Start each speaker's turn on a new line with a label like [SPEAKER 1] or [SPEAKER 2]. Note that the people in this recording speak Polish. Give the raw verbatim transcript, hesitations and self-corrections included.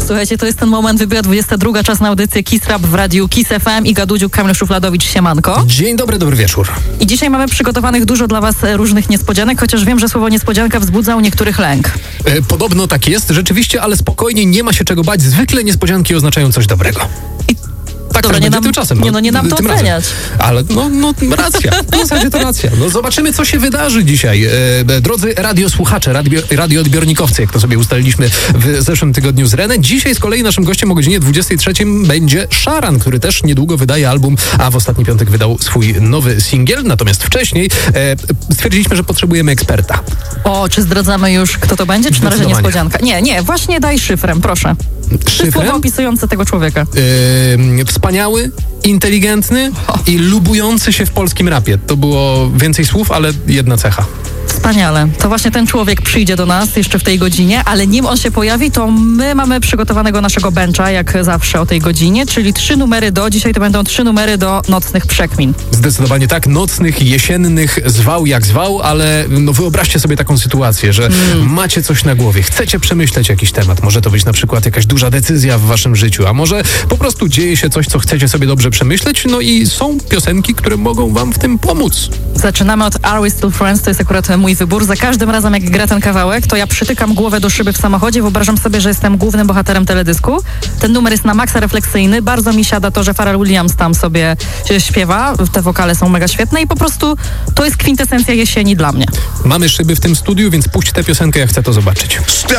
[SPEAKER 1] Słuchajcie, to jest ten moment, wybiła dwudziesta druga, czas na audycję Kiss Rap w radiu Kiss F M. Iga Dudziuk, Kamil Szufladowicz, siemanko.
[SPEAKER 2] Dzień dobry, dobry wieczór.
[SPEAKER 1] I dzisiaj mamy przygotowanych dużo dla was różnych niespodzianek, chociaż wiem, że słowo niespodzianka wzbudza u niektórych lęk.
[SPEAKER 2] E, podobno tak jest, rzeczywiście, ale spokojnie, nie ma się czego bać. Zwykle niespodzianki oznaczają coś dobrego.
[SPEAKER 1] I
[SPEAKER 2] Tak
[SPEAKER 1] Dobra,
[SPEAKER 2] też
[SPEAKER 1] nie
[SPEAKER 2] będzie
[SPEAKER 1] nam,
[SPEAKER 2] tym czasem.
[SPEAKER 1] nie, no nie nam to
[SPEAKER 2] tym
[SPEAKER 1] oceniać.
[SPEAKER 2] Razem. Ale no, no racja, w zasadzie to racja. No zobaczymy, co się wydarzy dzisiaj. E, drodzy radiosłuchacze, radio, radioodbiornikowcy, jak to sobie ustaliliśmy w zeszłym tygodniu z René. Dzisiaj z kolei naszym gościem o godzinie dwudziestej trzeciej będzie Szaran, który też niedługo wydaje album, a w ostatni piątek wydał swój nowy singiel. Natomiast wcześniej e, stwierdziliśmy, że potrzebujemy eksperta.
[SPEAKER 1] O, czy zdradzamy już, kto to będzie, czy na razie niespodzianka? Nie, nie, właśnie daj szyfrem, proszę. Trzy słowa opisujące tego człowieka.
[SPEAKER 2] Yy, wspaniały, inteligentny o. i lubujący się w polskim rapie. To było więcej słów, ale jedna cecha.
[SPEAKER 1] Wspaniale. To właśnie ten człowiek przyjdzie do nas jeszcze w tej godzinie, ale nim on się pojawi, to my mamy przygotowanego naszego bencha, jak zawsze o tej godzinie, czyli trzy numery do, dzisiaj to będą trzy numery do nocnych przekmin.
[SPEAKER 2] Zdecydowanie tak, nocnych, jesiennych, zwał jak zwał, ale no wyobraźcie sobie taką sytuację, że mm. macie coś na głowie, chcecie przemyśleć jakiś temat, może to być na przykład jakaś duża decyzja w waszym życiu, a może po prostu dzieje się coś, co chcecie sobie dobrze przemyśleć, no i są piosenki, które mogą wam w tym pomóc.
[SPEAKER 1] Zaczynamy od Are We Still Friends, to jest akurat mój wybór. Za każdym razem, jak gra ten kawałek, to ja przytykam głowę do szyby w samochodzie, wyobrażam sobie, że jestem głównym bohaterem teledysku. Ten numer jest na maksa refleksyjny, bardzo mi siada to, że Pharrell Williams tam sobie śpiewa, te wokale są mega świetne i po prostu to jest kwintesencja jesieni dla mnie.
[SPEAKER 2] Mamy szyby w tym studiu, więc puść tę piosenkę, ja chcę to zobaczyć.